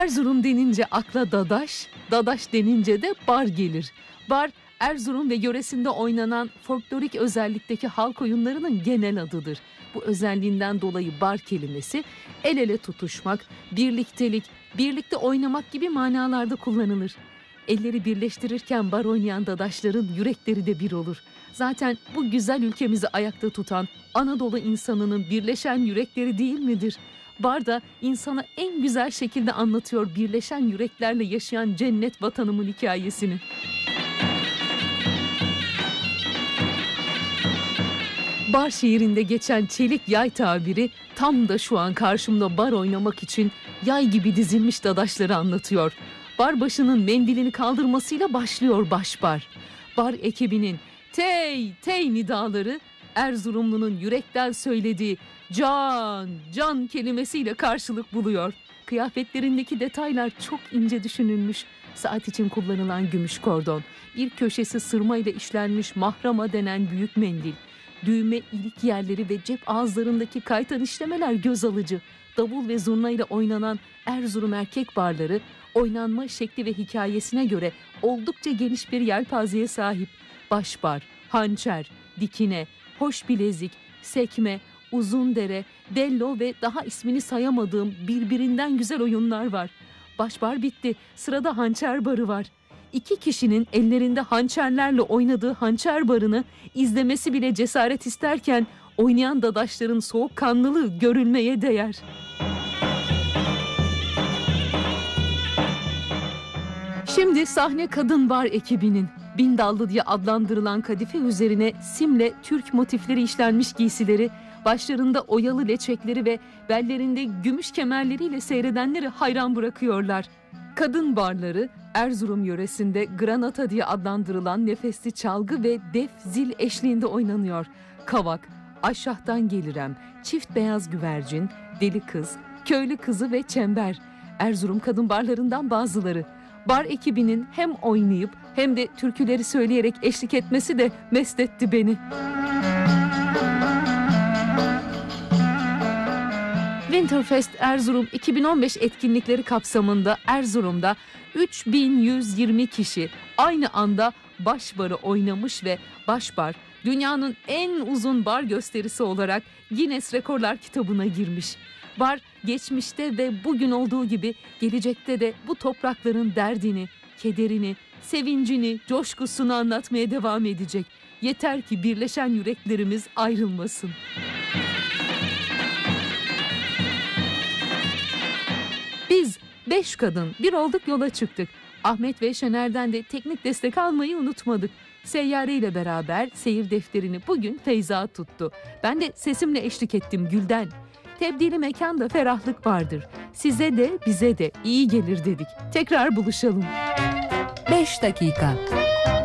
Erzurum denince akla Dadaş, Dadaş denince de bar gelir. Bar, Erzurum ve yöresinde oynanan folklorik özellikteki halk oyunlarının genel adıdır. Bu özelliğinden dolayı bar kelimesi el ele tutuşmak, birliktelik, birlikte oynamak gibi manalarda kullanılır. Elleri birleştirirken bar oynayan dadaşların yürekleri de bir olur. Zaten bu güzel ülkemizi ayakta tutan Anadolu insanının birleşen yürekleri değil midir? Bar da insana en güzel şekilde anlatıyor birleşen yüreklerle yaşayan cennet vatanımın hikayesini. Bar şiirinde geçen çelik yay tabiri tam da şu an karşımda bar oynamak için yay gibi dizilmiş dadaşları anlatıyor. Bar başının mendilini kaldırmasıyla başlıyor başbar. Bar ekibinin tey tey nidaları Erzurumlu'nun yürekten söylediği can can kelimesiyle karşılık buluyor. Kıyafetlerindeki detaylar çok ince düşünülmüş. Saat için kullanılan gümüş kordon, bir köşesi sırma ile işlenmiş mahrama denen büyük mendil, düğme ilik yerleri ve cep ağızlarındaki kaytan işlemeler göz alıcı. Davul ve zurna ile oynanan Erzurum erkek barları oynanma şekli ve hikayesine göre oldukça geniş bir yelpazeye sahip. Başbar, hançer, dikine, hoş bilezik, sekme, uzun dere, dello ve daha ismini sayamadığım birbirinden güzel oyunlar var. Başbar bitti, sırada hançer barı var. İki kişinin ellerinde hançerlerle oynadığı hançer barını izlemesi bile cesaret isterken oynayan dadaşların soğukkanlılığı görülmeye değer. Şimdi sahne kadın bar ekibinin. Bindallı diye adlandırılan kadife üzerine simle Türk motifleri işlenmiş giysileri, başlarında oyalı leçekleri ve bellerinde gümüş kemerleriyle seyredenleri hayran bırakıyorlar. Kadın barları Erzurum yöresinde granata diye adlandırılan nefesli çalgı ve def zil eşliğinde oynanıyor. Kavak, aşağıdan gelirem, çift beyaz güvercin, deli kız, köylü kızı ve çember. Erzurum kadın barlarından bazıları. Bar ekibinin hem oynayıp hem de türküleri söyleyerek eşlik etmesi de mest etti beni. Winterfest Erzurum 2015 etkinlikleri kapsamında Erzurum'da 3120 kişi aynı anda başbarı oynamış ve başbar dünyanın en uzun bar gösterisi olarak Guinness Rekorlar kitabına girmiş. Bar geçmişte ve bugün olduğu gibi gelecekte de bu toprakların derdini, kederini, sevincini, coşkusunu anlatmaya devam edecek. Yeter ki birleşen yüreklerimiz ayrılmasın. Biz 5 kadın bir olduk, yola çıktık. Ahmet ve Şener'den de teknik destek almayı unutmadık. Seyyare ile beraber seyir defterini bugün Feyza tuttu. Ben de sesimle eşlik ettim Gülden. Tebdili mekanda ferahlık vardır. Size de bize de iyi gelir dedik. Tekrar buluşalım. 5 dakika.